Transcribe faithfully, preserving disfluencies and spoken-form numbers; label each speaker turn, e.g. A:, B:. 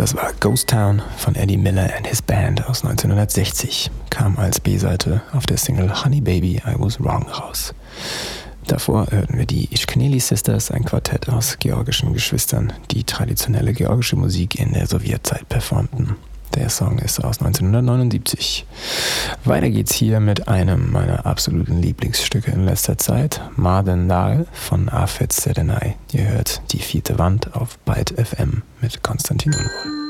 A: Das war Ghost Town von Eddie Miller and his Band aus neunzehnhundertsechzig. Kam als B-Seite auf der Single Honey Baby, I Was Wrong raus. Davor hörten wir die Ishkeneli Sisters, ein Quartett aus georgischen Geschwistern, die traditionelle georgische Musik in der Sowjetzeit performten. Der Song ist aus neunzehnhundertneunundsiebzig. Weiter geht's hier mit einem meiner absoluten Lieblingsstücke in letzter Zeit, Maden Dal von Afet Serenay. Ihr hört die vierte Wand auf Byte F M mit Konstantin Unwohl.